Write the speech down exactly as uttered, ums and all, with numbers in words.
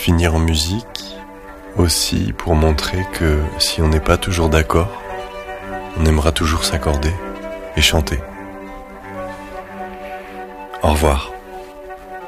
finir en musique, aussi pour montrer que si on n'est pas toujours d'accord, on aimera toujours s'accorder et chanter. Au revoir.